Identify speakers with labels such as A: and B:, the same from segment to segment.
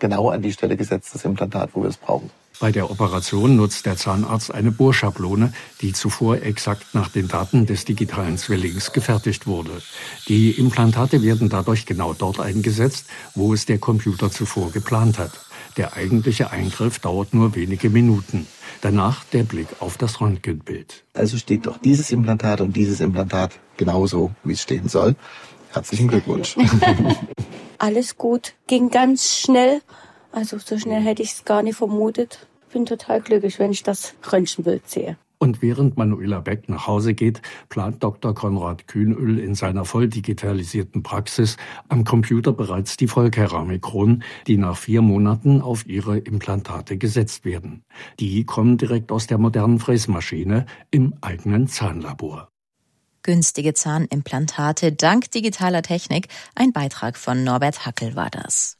A: genau an die Stelle gesetzt, das Implantat, wo wir es brauchen.
B: Bei der Operation nutzt der Zahnarzt eine Bohrschablone, die zuvor exakt nach den Daten des digitalen Zwillings gefertigt wurde. Die Implantate werden dadurch genau dort eingesetzt, wo es der Computer zuvor geplant hat. Der eigentliche Eingriff dauert nur wenige Minuten. Danach der Blick auf das Röntgenbild.
A: Also steht doch dieses Implantat und dieses Implantat genauso, wie es stehen soll. Herzlichen Glückwunsch.
C: Alles gut, ging ganz schnell. Also so schnell hätte ich es gar nicht vermutet. Ich bin total glücklich, wenn ich das Röntgenbild sehe.
B: Und während Manuela Beck nach Hause geht, plant Dr. Konrad Kühnöhl in seiner voll digitalisierten Praxis am Computer bereits die Vollkeramikronen, die nach 4 Monaten auf ihre Implantate gesetzt werden. Die kommen direkt aus der modernen Fräsmaschine im eigenen Zahnlabor.
D: Günstige Zahnimplantate dank digitaler Technik. Ein Beitrag von Norbert Hackel war das.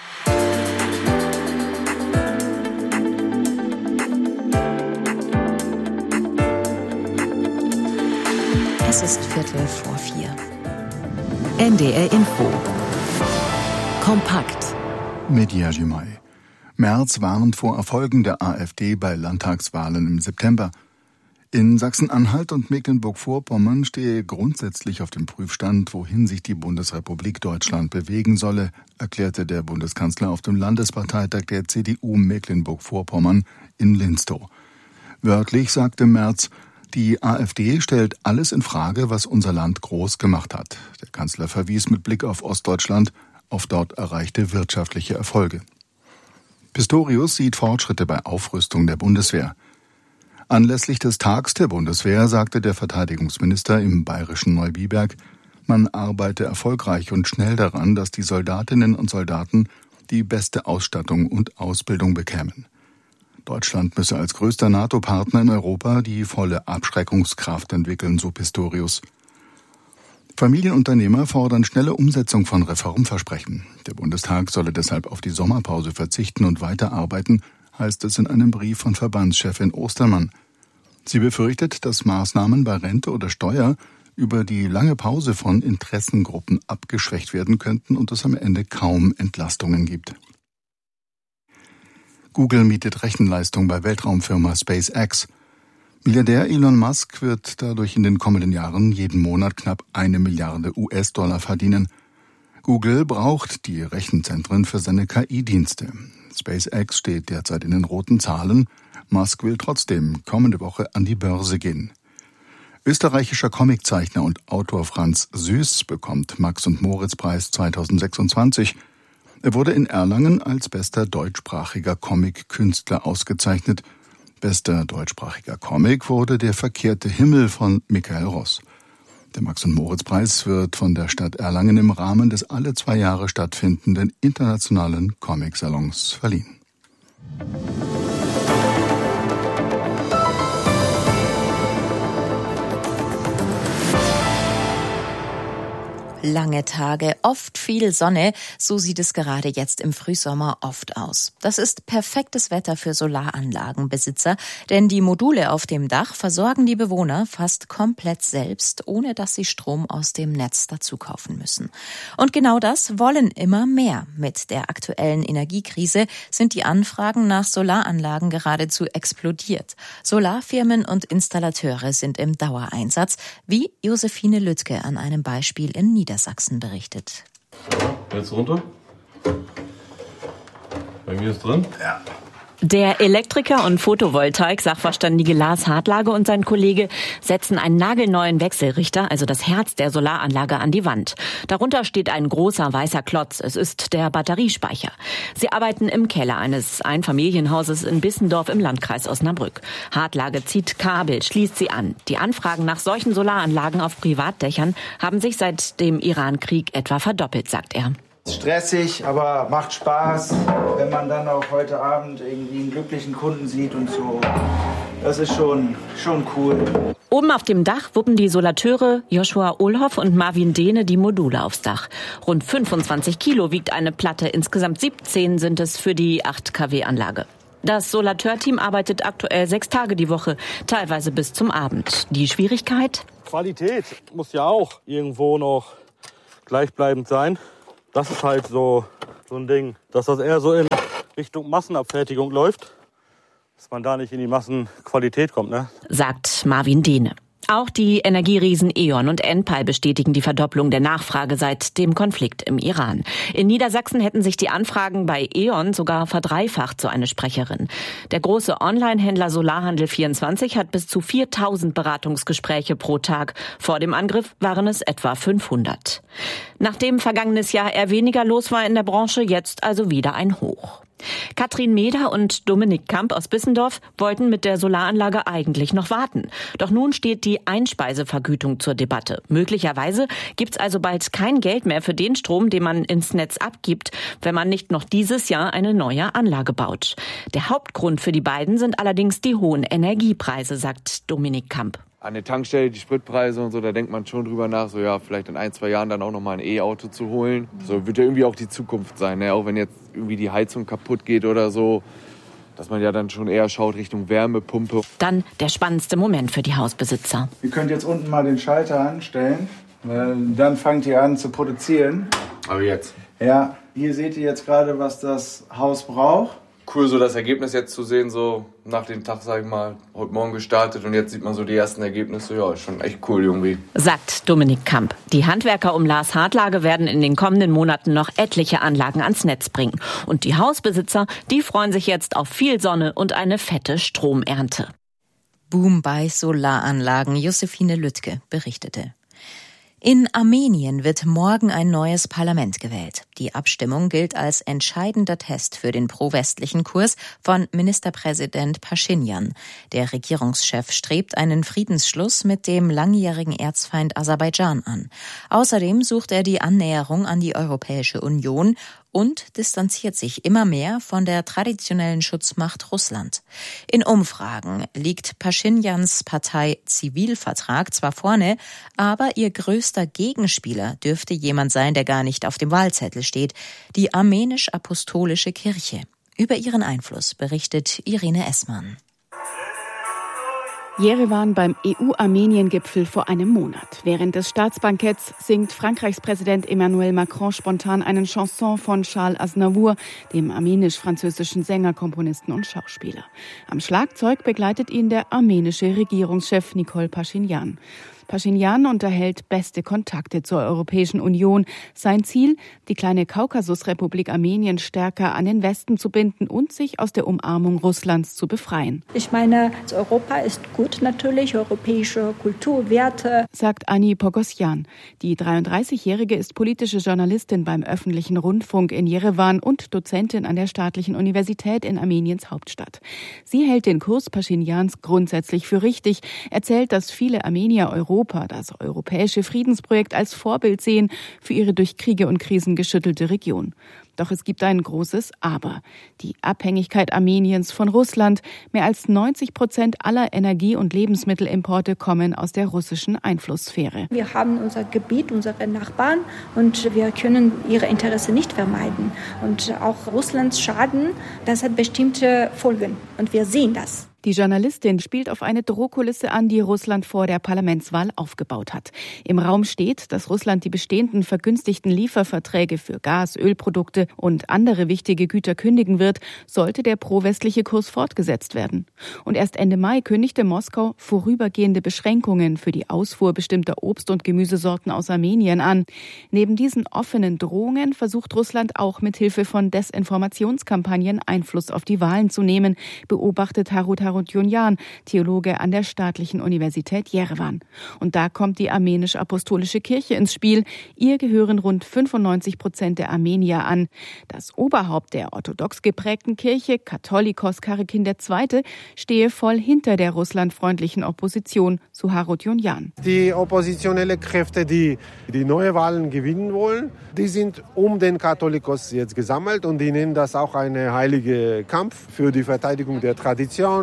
D: Es ist 3:45.
E: NDR Info. Kompakt.
F: Mit Jerzy May. Merz warnt vor Erfolgen der AfD bei Landtagswahlen im September. In Sachsen-Anhalt und Mecklenburg-Vorpommern stehe grundsätzlich auf dem Prüfstand, wohin sich die Bundesrepublik Deutschland bewegen solle, erklärte der Bundeskanzler auf dem Landesparteitag der CDU Mecklenburg-Vorpommern in Linstow. Wörtlich sagte Merz, die AfD stellt alles in Frage, was unser Land groß gemacht hat. Der Kanzler verwies mit Blick auf Ostdeutschland auf dort erreichte wirtschaftliche Erfolge. Pistorius sieht Fortschritte bei Aufrüstung der Bundeswehr. Anlässlich des Tags der Bundeswehr sagte der Verteidigungsminister im bayerischen Neubiberg, man arbeite erfolgreich und schnell daran, dass die Soldatinnen und Soldaten die beste Ausstattung und Ausbildung bekämen. Deutschland müsse als größter NATO-Partner in Europa die volle Abschreckungskraft entwickeln, so Pistorius. Familienunternehmer fordern schnelle Umsetzung von Reformversprechen. Der Bundestag solle deshalb auf die Sommerpause verzichten und weiterarbeiten, heißt es in einem Brief von Verbandschefin Ostermann. Sie befürchtet, dass Maßnahmen bei Rente oder Steuer über die lange Pause von Interessengruppen abgeschwächt werden könnten und es am Ende kaum Entlastungen gibt. Google mietet Rechenleistung bei Weltraumfirma SpaceX. Milliardär Elon Musk wird dadurch in den kommenden Jahren jeden Monat knapp 1 Milliarde US-Dollar verdienen. Google braucht die Rechenzentren für seine KI-Dienste. SpaceX steht derzeit in den roten Zahlen. Musk will trotzdem kommende Woche an die Börse gehen. Österreichischer Comiczeichner und Autor Franz Süß bekommt Max-und-Moritz-Preis 2026. Er wurde in Erlangen als bester deutschsprachiger Comic-Künstler ausgezeichnet. Bester deutschsprachiger Comic wurde Der verkehrte Himmel von Michael Ross. Der Max-und-Moritz-Preis wird von der Stadt Erlangen im Rahmen des alle 2 Jahre stattfindenden internationalen Comic-Salons verliehen.
D: Lange Tage, oft viel Sonne, so sieht es gerade jetzt im Frühsommer oft aus. Das ist perfektes Wetter für Solaranlagenbesitzer, denn die Module auf dem Dach versorgen die Bewohner fast komplett selbst, ohne dass sie Strom aus dem Netz dazu kaufen müssen. Und genau das wollen immer mehr. Mit der aktuellen Energiekrise sind die Anfragen nach Solaranlagen geradezu explodiert. Solarfirmen und Installateure sind im Dauereinsatz, wie Josephine Lüttke an einem Beispiel in Niedersachsen berichtet.
G: So, jetzt runter. Bei mir ist drin. Ja.
H: Der Elektriker und Photovoltaik-Sachverständige Lars Hartlage und sein Kollege setzen einen nagelneuen Wechselrichter, also das Herz der Solaranlage, an die Wand. Darunter steht ein großer weißer Klotz. Es ist der Batteriespeicher. Sie arbeiten im Keller eines Einfamilienhauses in Bissendorf im Landkreis Osnabrück. Hartlage zieht Kabel, schließt sie an. Die Anfragen nach solchen Solaranlagen auf Privatdächern haben sich seit dem Iran-Krieg etwa verdoppelt, sagt er.
I: Stressig, aber macht Spaß, wenn man dann auch heute Abend irgendwie einen glücklichen Kunden sieht und so. Das ist schon cool.
H: Oben auf dem Dach wuppen die Solateure Joshua Ohlhoff und Marvin Dehne die Module aufs Dach. Rund 25 Kilo wiegt eine Platte, insgesamt 17 sind es für die 8 kW-Anlage. Das Solateurteam arbeitet aktuell 6 Tage die Woche, teilweise bis zum Abend. Die Schwierigkeit?
G: Qualität muss ja auch irgendwo noch gleichbleibend sein. Das ist halt so so ein Ding, dass das eher so in Richtung Massenabfertigung läuft, dass man da nicht in die Massenqualität kommt, ne?
H: Sagt Marvin Dehne. Auch die Energieriesen E.ON und Enpal bestätigen die Verdopplung der Nachfrage seit dem Konflikt im Iran. In Niedersachsen hätten sich die Anfragen bei E.ON sogar verdreifacht, so eine Sprecherin. Der große Online-Händler Solarhandel24 hat bis zu 4.000 Beratungsgespräche pro Tag. Vor dem Angriff waren es etwa 500. Nachdem vergangenes Jahr eher weniger los war in der Branche, jetzt also wieder ein Hoch. Katrin Meder und Dominik Kamp aus Bissendorf wollten mit der Solaranlage eigentlich noch warten. Doch nun steht die Einspeisevergütung zur Debatte. Möglicherweise gibt's also bald kein Geld mehr für den Strom, den man ins Netz abgibt, wenn man nicht noch dieses Jahr eine neue Anlage baut. Der Hauptgrund für die beiden sind allerdings die hohen Energiepreise, sagt Dominik Kamp.
J: An der Tankstelle, die Spritpreise und so, da denkt man schon drüber nach, so ja, vielleicht in 1-2 Jahren dann auch nochmal ein E-Auto zu holen. So wird ja irgendwie auch die Zukunft sein, ne? Auch wenn jetzt irgendwie die Heizung kaputt geht oder so, dass man ja dann schon eher schaut Richtung Wärmepumpe.
H: Dann der spannendste Moment für die Hausbesitzer.
I: Ihr könnt jetzt unten mal den Schalter anstellen, weil dann fangt ihr an zu produzieren.
J: Aber jetzt?
I: Ja, hier seht ihr jetzt gerade, was das Haus braucht.
J: Cool, so das Ergebnis jetzt zu sehen, so nach dem Tag, sag ich mal, heute Morgen gestartet und jetzt sieht man so die ersten Ergebnisse. Ja, ist schon echt cool irgendwie.
H: Sagt Dominik Kamp. Die Handwerker um Lars Hartlage werden in den kommenden Monaten noch etliche Anlagen ans Netz bringen. Und die Hausbesitzer, die freuen sich jetzt auf viel Sonne und eine fette Stromernte.
D: Boom bei Solaranlagen. Josephine Lüttke berichtete. In Armenien wird morgen ein neues Parlament gewählt. Die Abstimmung gilt als entscheidender Test für den pro-westlichen Kurs von Ministerpräsident Paschinjan. Der Regierungschef strebt einen Friedensschluss mit dem langjährigen Erzfeind Aserbaidschan an. Außerdem sucht er die Annäherung an die Europäische Union und distanziert sich immer mehr von der traditionellen Schutzmacht Russland. In Umfragen liegt Paschinjans Partei Zivilvertrag zwar vorne, aber ihr größter Gegenspieler dürfte jemand sein, der gar nicht auf dem Wahlzettel steht, die Armenisch-Apostolische Kirche. Über ihren Einfluss berichtet Irene Essmann.
K: Jerewan beim EU-Armenien-Gipfel vor einem Monat. Während des Staatsbanketts singt Frankreichs Präsident Emmanuel Macron spontan einen Chanson von Charles Aznavour, dem armenisch-französischen Sänger, Komponisten und Schauspieler. Am Schlagzeug begleitet ihn der armenische Regierungschef Nikol Paschinjan. Paschinjan unterhält beste Kontakte zur Europäischen Union. Sein Ziel, die kleine Kaukasusrepublik Armenien stärker an den Westen zu binden und sich aus der Umarmung Russlands zu befreien.
L: Ich meine, Europa ist gut natürlich, europäische Kulturwerte,
K: sagt Annie Pogosyan. Die 33-Jährige ist politische Journalistin beim öffentlichen Rundfunk in Jerewan und Dozentin an der Staatlichen Universität in Armeniens Hauptstadt. Sie hält den Kurs Paschinjans grundsätzlich für richtig, erzählt, dass viele Armenier das europäische Friedensprojekt als Vorbild sehen für ihre durch Kriege und Krisen geschüttelte Region. Doch es gibt ein großes Aber. Die Abhängigkeit Armeniens von Russland. Mehr als 90% aller Energie- und Lebensmittelimporte kommen aus der russischen Einflusssphäre.
L: Wir haben unser Gebiet, unsere Nachbarn und wir können ihre Interessen nicht vermeiden. Und auch Russlands Schaden, das hat bestimmte Folgen und wir sehen das.
K: Die Journalistin spielt auf eine Drohkulisse an, die Russland vor der Parlamentswahl aufgebaut hat. Im Raum steht, dass Russland die bestehenden vergünstigten Lieferverträge für Gas, Ölprodukte und andere wichtige Güter kündigen wird, sollte der pro-westliche Kurs fortgesetzt werden. Und erst Ende Mai kündigte Moskau vorübergehende Beschränkungen für die Ausfuhr bestimmter Obst- und Gemüsesorten aus Armenien an. Neben diesen offenen Drohungen versucht Russland auch mit Hilfe von Desinformationskampagnen Einfluss auf die Wahlen zu nehmen, beobachtet Harut Harutjunjan, Theologe an der Staatlichen Universität Jerewan. Und da kommt die armenisch-apostolische Kirche ins Spiel. Ihr gehören rund 95% der Armenier an. Das Oberhaupt der orthodox geprägten Kirche, Katholikos Karakin II., stehe voll hinter der russlandfreundlichen Opposition, so Harutjunjan.
M: Die oppositionellen Kräfte, die neue Wahlen gewinnen wollen, die sind um den Katholikos jetzt gesammelt und die nennen das auch einen heiligen Kampf für die Verteidigung der Tradition.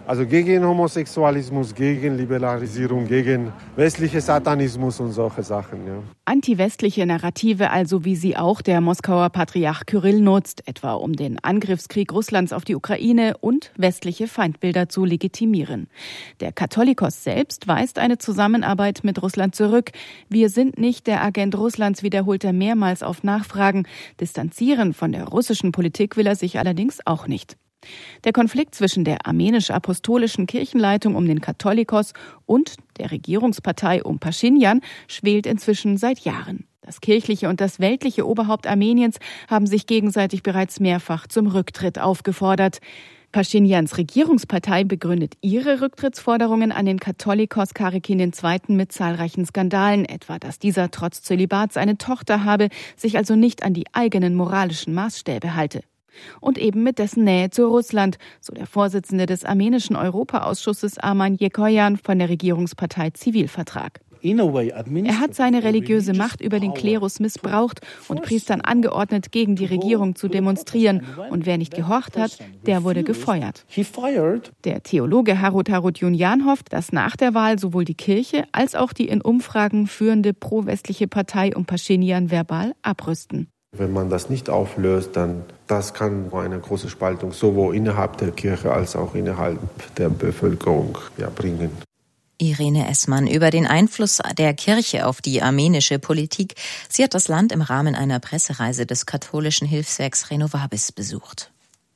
M: Also gegen Homosexualismus, gegen Liberalisierung, gegen westlichen Satanismus und solche Sachen. Ja.
K: Anti-westliche Narrative also, wie sie auch der Moskauer Patriarch Kyrill nutzt, etwa um den Angriffskrieg Russlands auf die Ukraine und westliche Feindbilder zu legitimieren. Der Katholikos selbst weist eine Zusammenarbeit mit Russland zurück. Wir sind nicht der Agent Russlands, wiederholt er mehrmals auf Nachfragen. Distanzieren von der russischen Politik will er sich allerdings auch nicht. Der Konflikt zwischen der armenisch-apostolischen Kirchenleitung um den Katholikos und der Regierungspartei um Paschinjan schwelt inzwischen seit Jahren. Das kirchliche und das weltliche Oberhaupt Armeniens haben sich gegenseitig bereits mehrfach zum Rücktritt aufgefordert. Paschinjans Regierungspartei begründet ihre Rücktrittsforderungen an den Katholikos Karikin II. Mit zahlreichen Skandalen, etwa dass dieser trotz Zölibats eine Tochter habe, sich also nicht an die eigenen moralischen Maßstäbe halte. Und eben mit dessen Nähe zu Russland, so der Vorsitzende des armenischen Europaausschusses Arman Yekoyan von der Regierungspartei Zivilvertrag. Er hat seine religiöse Macht über den Klerus missbraucht und Priestern angeordnet, gegen die Regierung zu demonstrieren. Und wer nicht gehorcht hat, der wurde gefeuert. Der Theologe Harut Harutjunjan hofft, dass nach der Wahl sowohl die Kirche als auch die in Umfragen führende pro-westliche Partei um Paschinjan verbal abrüsten.
M: Wenn man das nicht auflöst, dann das kann eine große Spaltung sowohl innerhalb der Kirche als auch innerhalb der Bevölkerung bringen.
D: Irene Essmann über den Einfluss der Kirche auf die armenische Politik. Sie hat das Land im Rahmen einer Pressereise des katholischen Hilfswerks Renovabis besucht.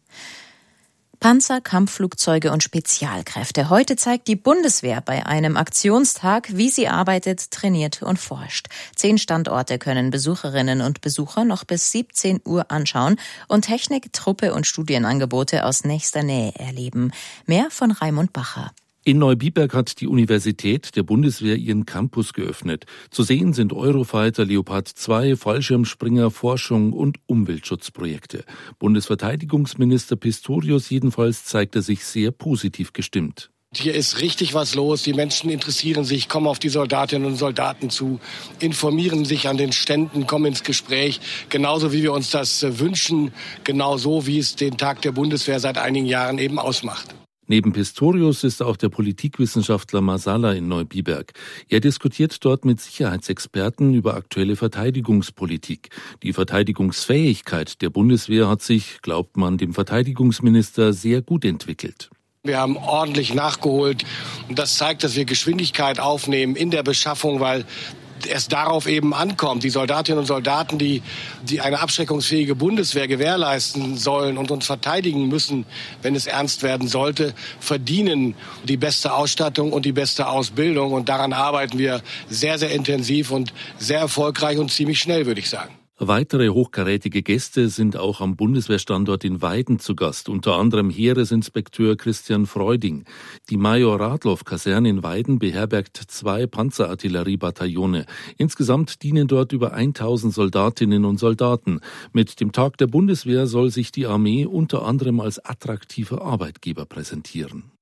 D: Panzer, Kampfflugzeuge und Spezialkräfte. Heute zeigt die Bundeswehr bei einem Aktionstag, wie sie arbeitet, trainiert und forscht. 10 Standorte können Besucherinnen und Besucher noch bis 17 Uhr anschauen und Technik, Truppe und Studienangebote aus nächster Nähe erleben. Mehr von Raimund Bacher.
N: In Neubiberg hat die Universität der Bundeswehr ihren Campus geöffnet. Zu sehen sind Eurofighter, Leopard 2, Fallschirmspringer, Forschung und Umweltschutzprojekte. Bundesverteidigungsminister Pistorius jedenfalls zeigte sich sehr positiv gestimmt.
O: Hier ist richtig was los. Die Menschen interessieren sich, kommen auf die Soldatinnen und Soldaten zu, informieren sich an den Ständen, kommen ins Gespräch. Genauso wie wir uns das wünschen, genauso wie es den Tag der Bundeswehr seit einigen Jahren eben ausmacht.
N: Neben Pistorius ist auch der Politikwissenschaftler Masala in Neubiberg. Er diskutiert dort mit Sicherheitsexperten über aktuelle Verteidigungspolitik. Die Verteidigungsfähigkeit der Bundeswehr hat sich, glaubt man dem Verteidigungsminister, sehr gut entwickelt.
O: Wir haben ordentlich nachgeholt und das zeigt, dass wir Geschwindigkeit aufnehmen in der Beschaffung, weil es darauf eben ankommt. Die Soldatinnen und Soldaten, die eine abschreckungsfähige Bundeswehr gewährleisten sollen und uns verteidigen müssen, wenn es ernst werden sollte, verdienen die beste Ausstattung und die beste Ausbildung. Und daran arbeiten wir sehr, sehr intensiv und sehr erfolgreich und ziemlich schnell, würde ich sagen.
N: Weitere hochkarätige Gäste sind auch am Bundeswehrstandort in Weiden zu Gast, unter anderem Heeresinspekteur Christian Freuding. Die Major-Radloff-Kaserne in Weiden beherbergt 2 Panzerartilleriebataillone. Insgesamt dienen dort über 1000 Soldatinnen und Soldaten. Mit dem Tag der Bundeswehr soll sich die Armee unter anderem als attraktiver Arbeitgeber präsentieren.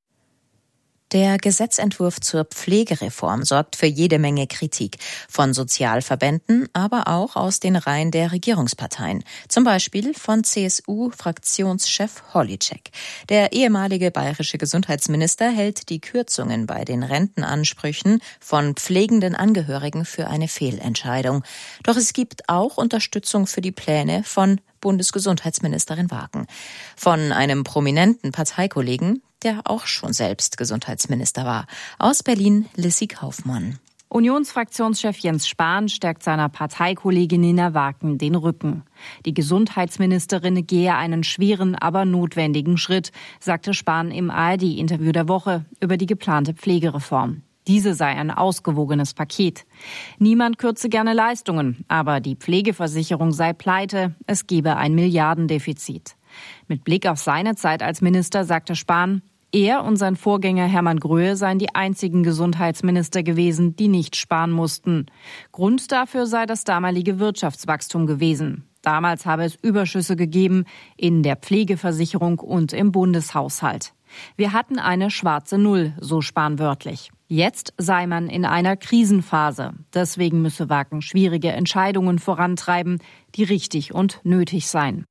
D: Der Gesetzentwurf zur Pflegereform sorgt für jede Menge Kritik. Von Sozialverbänden, aber auch aus den Reihen der Regierungsparteien. Zum Beispiel von CSU-Fraktionschef Holitschek. Der ehemalige bayerische Gesundheitsminister hält die Kürzungen bei den Rentenansprüchen von pflegenden Angehörigen für eine Fehlentscheidung. Doch es gibt auch Unterstützung für die Pläne von Bundesgesundheitsministerin Wagen. Von einem prominenten Parteikollegen, der auch schon selbst Gesundheitsminister war. Aus Berlin, Lissy Kaufmann.
P: Unionsfraktionschef Jens Spahn stärkt seiner Parteikollegin Nina Wagen den Rücken. Die Gesundheitsministerin gehe einen schweren, aber notwendigen Schritt, sagte Spahn im ARD-Interview der Woche über die geplante Pflegereform. Diese sei ein ausgewogenes Paket. Niemand kürze gerne Leistungen, aber die Pflegeversicherung sei pleite, es gebe ein Milliardendefizit. Mit Blick auf seine Zeit als Minister sagte Spahn, er und sein Vorgänger Hermann Gröhe seien die einzigen Gesundheitsminister gewesen, die nicht sparen mussten. Grund dafür sei das damalige Wirtschaftswachstum gewesen. Damals habe es Überschüsse gegeben in der Pflegeversicherung und im Bundeshaushalt. Wir hatten eine schwarze Null, so Spahn wörtlich. Jetzt sei man in einer Krisenphase. Deswegen müsse Wagen schwierige Entscheidungen vorantreiben, die richtig und nötig seien.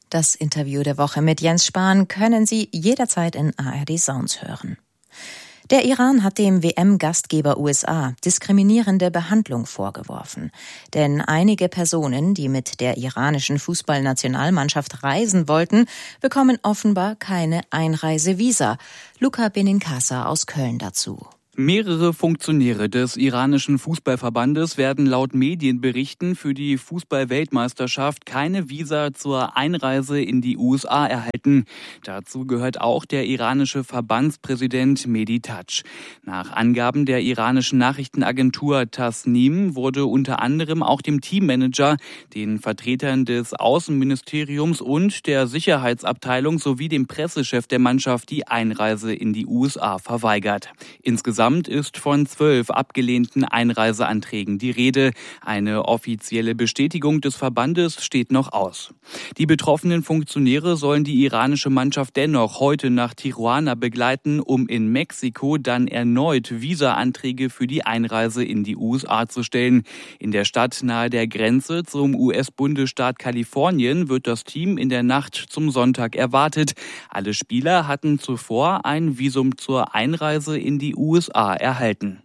D: Das Interview der Woche mit Jens Spahn können Sie jederzeit in ARD Sounds hören. Der Iran hat dem WM-Gastgeber USA diskriminierende Behandlung vorgeworfen. Denn einige Personen, die mit der iranischen Fußballnationalmannschaft reisen wollten, bekommen offenbar keine Einreisevisa. Luca Benincasa aus Köln dazu.
Q: Mehrere Funktionäre des iranischen Fußballverbandes werden laut Medienberichten für die Fußball-Weltmeisterschaft keine Visa zur Einreise in die USA erhalten. Dazu gehört auch der iranische Verbandspräsident Mehdi Tach. Nach Angaben der iranischen Nachrichtenagentur Tasnim wurde unter anderem auch dem Teammanager, den Vertretern des Außenministeriums und der Sicherheitsabteilung sowie dem Pressechef der Mannschaft die Einreise in die USA verweigert. Insgesamt ist von 12 abgelehnten Einreiseanträgen die Rede. Eine offizielle Bestätigung des Verbandes steht noch aus. Die betroffenen Funktionäre sollen die iranische Mannschaft dennoch heute nach Tijuana begleiten, um in Mexiko dann erneut Visa-Anträge für die Einreise in die USA zu stellen. In der Stadt nahe der Grenze zum US-Bundesstaat Kalifornien wird das Team in der Nacht zum Sonntag erwartet. Alle Spieler hatten zuvor ein Visum zur Einreise in die USA erhalten.